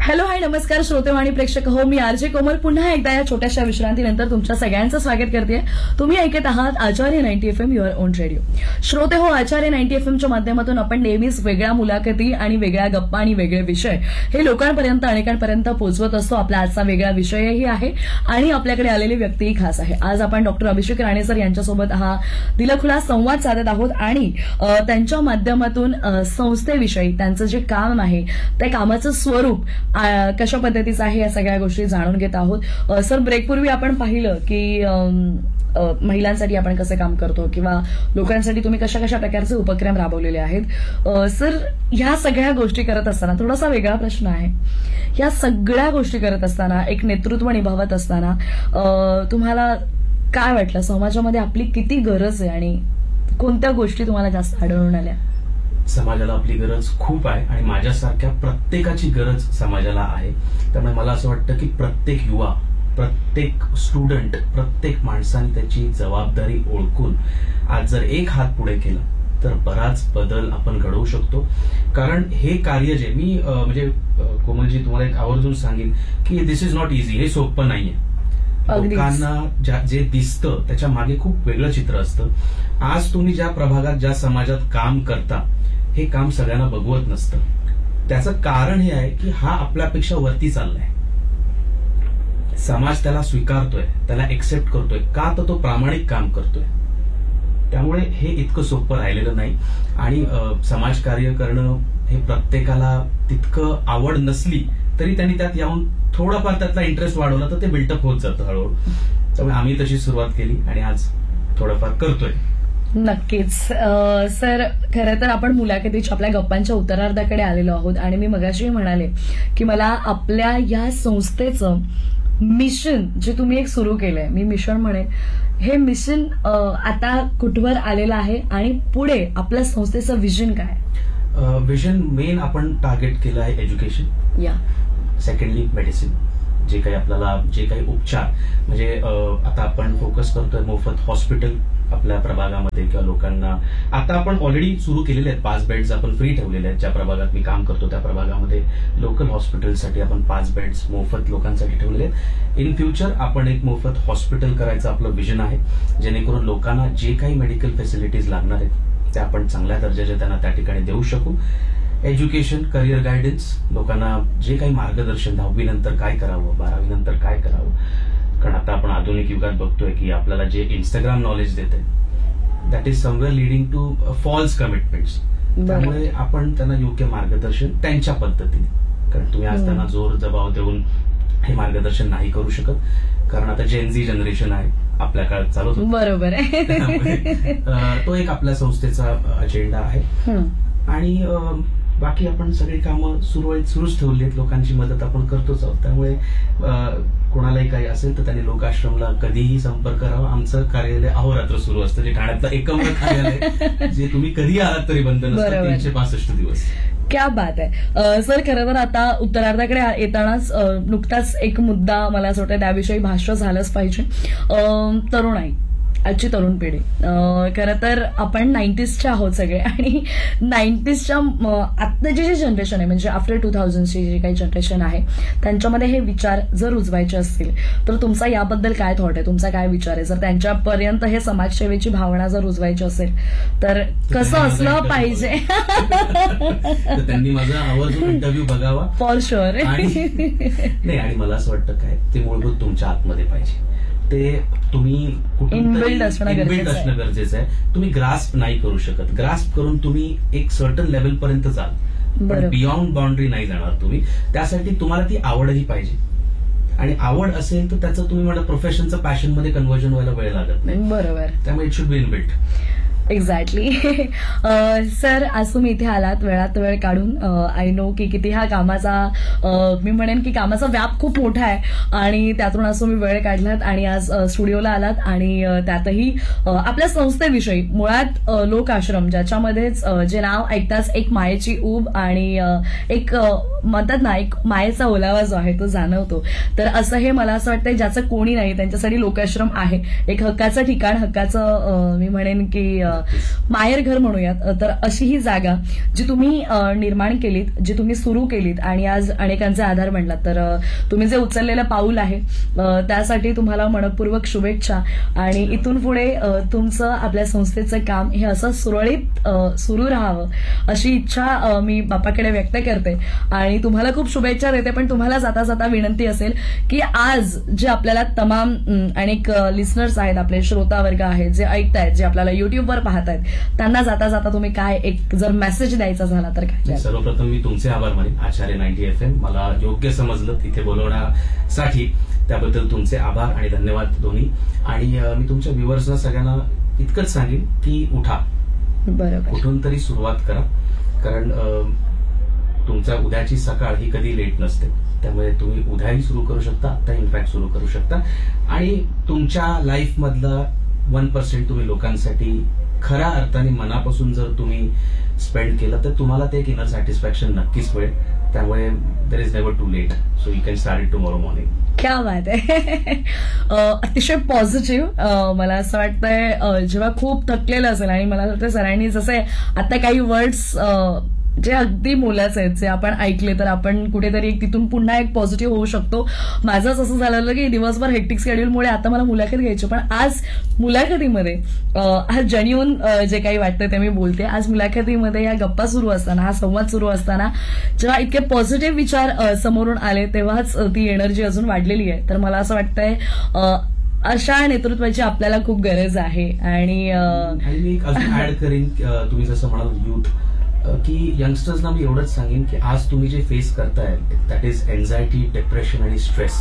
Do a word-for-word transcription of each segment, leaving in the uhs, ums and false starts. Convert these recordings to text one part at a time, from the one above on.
Hello hi नमस्कार श्रोते आणि प्रेक्षक हो मी आरजे कोमल पुन्हा एकदा या छोट्याशा विश्रांतीनंतर तुमच्या सगळ्यांचं स्वागत करते. तुम्ही ऐकत आहात आचार्य ninety F am your on radio. श्रोते हो आचार्य नाईन्टी एफ एमच्या माध्यमातून आपण नेहमीच वेगळ्या मुलाखती आणि वेगळ्या गप्पा आणि वेगळे विषय हे लोकांपर्यंत अनेकांपर्यंत पोहोचवत असतो. आपला आजचा वेगळा विषयही आहे आणि आपल्याकडे आलेली व्यक्तीही खास आहे. आज आपण डॉक्टर अभिषेक राणे सर यांच्यासोबत हा दिलखुलास संवाद साधत आहोत आणि त्यांच्या माध्यमातून संस्थेविषयी त्यांचं जे काम आहे त्या कामाचं स्वरूप कशा पद्धतीचं आहे या सगळ्या गोष्टी जाणून घेत आहोत. सर ब्रेकपूर्वी आपण पाहिलं की महिलांसाठी आपण कसं काम करतो किंवा लोकांसाठी तुम्ही कशा कशा प्रकारचे उपक्रम राबवलेले आहेत. सर ह्या सगळ्या गोष्टी करत असताना थोडासा वेगळा प्रश्न आहे. या सगळ्या गोष्टी करत असताना एक नेतृत्व निभावत असताना तुम्हाला काय वाटलं समाजामध्ये आपली किती गरज आहे आणि कोणत्या गोष्टी तुम्हाला जास्त आढळून आल्या? समाजाला आपली गरज खूप आहे आणि माझ्यासारख्या प्रत्येकाची गरज समाजाला आहे. त्यामुळे मला असं वाटतं की प्रत्येक युवा, प्रत्येक स्टुडंट, प्रत्येक माणसाने त्याची जबाबदारी ओळखून आज जर एक हात पुढे केला तर बराच बदल आपण घडवू शकतो. कारण हे कार्य जे मी म्हणजे कोमलजी तुम्हाला एक आवर्जून सांगेन की दिस इज नॉट इझी. हे सोपं नाहीये. लोकांना जे दिसतं त्याच्या मागे खूप वेगळं चित्र असतं. आज तुम्ही ज्या प्रभागात ज्या समाजात काम करता हे काम सगळ्यांना बघवत नसतं. त्याचं कारण हे आहे की हा आपल्यापेक्षा वरती चाललाय. समाज त्याला स्वीकारतोय, त्याला एक्सेप्ट करतोय का तर तो प्रामाणिक काम करतोय. त्यामुळे हे इतकं सोपं राहिलेलं नाही आणि समाजकार्य करणं हे प्रत्येकाला तितकं आवड नसली तरी त्यांनी त्यात येऊन थोडाफार त्यातला इंटरेस्ट वाढवला तर ते बिल्टअप होत जातं हळूहळू. त्यामुळे आम्ही तशी सुरुवात केली आणि आज थोडंफार करतोय. नक्कीच सर. खरं तर आपण मुलाखतीच्या आपल्या गप्पांच्या उत्तरार्धाकडे आलेलो आहोत आणि मी मगाशी म्हणाले की मला आपल्या या संस्थेचं मिशन जे तुम्ही एक सुरू केलंय, मी मिशन म्हणेन, हे मिशन आता कुठवर आलेलं आहे आणि पुढे आपल्या संस्थेचं विजन काय? विजन मेन आपण टार्गेट केलं आहे एज्युकेशन, या सेकंडली मेडिसिन. जे काही आपल्याला जे काही उपचार म्हणजे आता आपण फोकस करतोय मोफत हॉस्पिटल आपल्या प्रभागामध्ये किंवा लोकांना. आता आपण ऑलरेडी सुरू केलेले आहेत. पाच बेड्स आपण फ्री ठेवलेले आहेत. ज्या प्रभागात मी काम करतो त्या प्रभागामध्ये लोकल हॉस्पिटलसाठी आपण पाच बेड्स मोफत लोकांसाठी ठेवलेले आहेत. इन फ्युचर आपण एक मोफत हॉस्पिटल करायचं आपलं विजन आहे, जेणेकरून लोकांना जे काही मेडिकल फॅसिलिटीज लागणार आहेत त्या आपण चांगल्या दर्जाच्या त्यांना त्या ठिकाणी देऊ शकू. एज्युकेशन, करिअर गायडन्स, लोकांना जे काही मार्गदर्शन, दहावी नंतर काय करावं, बारावी नंतर काय करावं. कारण आता आपण आधुनिक युगात बघतोय की आपल्याला जे इंस्टाग्राम नॉलेज देते that is somewhere leading to false commitments. त्यामुळे आपण त्यांना योग्य मार्गदर्शन त्यांच्या पद्धतीने, कारण तुम्ही आज त्यांना जोर जबाब देऊन हे मार्गदर्शन नाही करू शकत. कारण आता जेनझी जनरेशन आहे, आपल्या काळात चालू होतं. बरोबर आहे. तो एक आपल्या संस्थेचा अजेंडा आहे आणि बाकी आपण सगळी कामं सुरळीत सुरूच ठेवली आहेत. लोकांची मदत आपण करतोच आहोत. त्यामुळे कोणालाही काही असेल तर त्यांनी लोकाश्रमला कधीही संपर्क करावा. आमचं कार्यालय अहोरात्र सुरू असतं, जे ठाण्यातलं एकमेव कार्यालय जे तुम्ही कधी आलात तरी बंद नसतं, तीनशे पासष्ट दिवस. क्या बात आहे सर. खरं तर आता उत्तरार्धाकडे येतानाच नुकताच एक मुद्दा मला असं वाटतं त्याविषयी भाष्य झालंच पाहिजे. तरुणाई, आजची तरुण पिढी. खरं तर आपण नाईन्टीजच्या आहोत सगळे आणि नाईन्टीजच्या आत्ताची जी जनरेशन आहे म्हणजे आफ्टर टू थाउजंडची जी काही जनरेशन आहे त्यांच्यामध्ये हे विचार जर रुजवायचे असतील तर तुमचा याबद्दल काय थॉट आहे, तुमचा काय विचार आहे? जर त्यांच्यापर्यंत हे समाजसेवेची भावना जर रुजवायची असेल तर कसं असलं पाहिजे? त्यांनी माझा आवर्जून इंटरव्ह्यू बघावा फॉर शुअर. नाही आणि मला असं वाटतं काय ते मूलभूत तुमच्या आतमध्ये पाहिजे. ते तुम्ही इनबिल्ड असणं गरजेचं आहे. तुम्ही ग्रास्प नाही करू शकत. ग्रास्प करून तुम्ही एक सर्टन लेवल पर्यंत जाल, पण बियॉन्ड बाउंड्री नाही जाणार तुम्ही. त्यासाठी तुम्हाला ती आवडही पाहिजे आणि आवड असेल तर त्याचं तुम्ही म्हणा प्रोफेशनचं पॅशन मध्ये कन्व्हर्जन व्हायला वेळ लागत नाही. बरोबर. त्यामुळे it should be inbuilt. Exactly. Sir आज तुम्ही इथे आलात वेळात वेळ काढून. आय नो की किती हा कामाचा मी म्हणेन की कामाचा व्याप खूप मोठा आहे आणि त्यातून आज तुम्ही वेळ काढलात आणि आज स्टुडिओला आलात आणि त्यातही आपल्या संस्थेविषयी मुळात लोक आश्रम ज्याच्यामध्येच जे नाव ऐकताच एक मायेची ऊब आणि एक म्हणतात ना एक मायेचा ओलावा जो आहे तो जाणवतो. तर असं हे मला असं वाटतं ज्याचं कोणी नाही त्यांच्यासाठी लोकाश्रम आहे. एक हक्काचं ठिकाण, हक्काचं मी म्हणेन की अ, माहेरघर म्हणूयात, अ, तर अशी ही जागा जी तुम्ही अ, निर्माण केलीत, जी तुम्ही सुरू केलीत आणि आज अनेकांचे आधार बनलात. तर अ, तुम्ही जे उचललेलं पाऊल आहे अ, त्यासाठी तुम्हाला मनपूर्वक शुभेच्छा. आणि इथून पुढे अ, तुमचं आपल्या संस्थेचं काम हे असं सुरळीत अ, सुरू राहावं अशी इच्छा अ, मी बापाकडे व्यक्त करते आणि तुम्हाला खूप शुभेच्छा देते. पण तुम्हाला जाता जाता विनंती असेल की आज जे आपल्याला तमाम अम, अनेक लिस्नर्स आहेत, आपले श्रोता वर्ग आहेत जे ऐकतायत, जे आपल्याला युट्यूबवर पाहतायत, त्यांना जाता जाता तुम्ही काय एक जर मेसेज द्यायचा झाला तर काय द्याल? सर्वप्रथम मी तुमचे आभार मानेन आचार्य नाईन्टी एफ एम मला योग्य समजलं तिथे बोलवण्यासाठी, त्याबद्दल तुमचे आभार आणि धन्यवाद दोन्ही. आणि अ, मी तुमच्या व्ह्युअर्सना सगळ्यांना इतकंच सांगेन की उठा, बरोबर. कुठून तरी सुरुवात करा, कारण अ, तुमच्या उद्याची सकाळ ही कधी लेट नसते. त्यामुळे तुम्ही उद्याही सुरू करू शकता, आता इनफॅक्ट सुरू करू शकता. आणि तुमच्या लाईफ मधला वन पर्सेंट तुम्ही लोकांसाठी खऱ्या अर्थाने मनापासून जर तुम्ही स्पेंड केलं तर तुम्हाला ते एक इनर सॅटिस्फॅक्शन नक्कीच मिळेल. त्यामुळे there is never to late, so you can start it tomorrow morning. क्या बात आहे. अ, अतिशय पॉझिटिव्ह. मला असं वाटतंय अ, जेव्हा खूप थकलेलं असेल आणि मला वाटतं सरांनी जसे आता काही वर्ड्स जे अगदी मोलाचे आहेत जे आपण ऐकले तर आपण कुठेतरी एक तिथून पुन्हा एक पॉझिटिव्ह होऊ शकतो. माझंच असं झालेलं की दिवसभर हेक्टिक शेड्यूलमुळे आता मला मुलाखत घ्यायची, पण आज मुलाखतीमध्ये अ, आज जेन्युइन जे काही वाटतं ते मी बोलते. आज मुलाखतीमध्ये या गप्पा सुरू असताना, हा संवाद सुरू असताना जेव्हा इतके पॉझिटिव्ह विचार अ, समोरून आले तेव्हाच अ, ती एनर्जी अजून वाढलेली आहे. तर मला असं वाटतंय अ, अशा नेतृत्वाची आपल्याला खूप गरज आहे. आणि अ, आणि मी एक अजून ऍड करेन, अ, तुम्ही जसं म्हणाल युथ, की यंगस्टर्सना मी एवढंच सांगेन की आज तुम्ही जे फेस करताय दॅट इज एन्झायटी, डिप्रेशन आणि स्ट्रेस.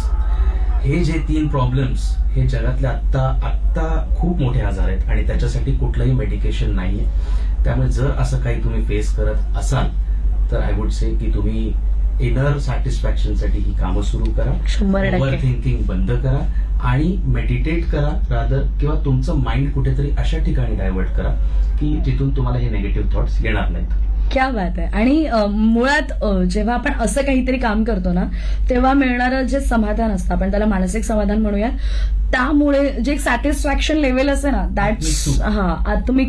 हे जे तीन प्रॉब्लेम्स हे जगातले आत्ता आत्ता खूप मोठे आजार आहेत आणि त्याच्यासाठी कुठलंही मेडिकेशन नाहीये. त्यामुळे जर असं काही तुम्ही फेस करत असाल तर आय वुड से की तुम्ही इनर सॅटिस्फॅक्शनसाठी ही कामं सुरू करा, शंभर टक्के. ओव्हर थिंकिंग बंद करा आणि मेडिटेट करा रादर, किंवा तुमचं माइंड कुठेतरी अशा ठिकाणी डायव्हर्ट करा की जिथून तुम्हाला हे निगेटिव्ह थॉट्स येणार नाहीत. क्या बात आहे. आणि अ, मुळात अ, जेव्हा आपण असं काहीतरी काम करतो ना तेव्हा मिळणारं जे समाधान असतं, आपण त्याला मानसिक समाधान म्हणूया, त्यामुळे जे सॅटिस्फॅक्शन लेवल असते ना दॅट्स, हा तुम्ही